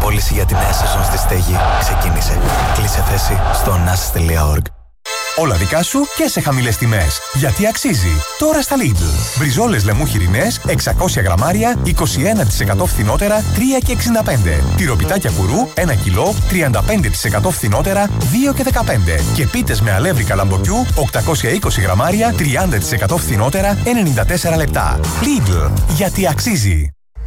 πώληση για τη νέα σεζόν στη στέγη ξεκίνησε. Κλείσε θέση στο nas.org. Όλα δικά σου και σε χαμηλές τιμές. Γιατί αξίζει. Τώρα στα Lidl. Μπριζόλες λεμού χοιρινές, 600 γραμμάρια, 21% φθηνότερα, 3,65. Τυροπιτάκια κουρού, 1 κιλό, 35% φθηνότερα, 2,15. Και πίτες με αλεύρι καλαμποκιού, 820 γραμμάρια, 30% φθηνότερα, 94 λεπτά. Lidl. Γιατί αξίζει.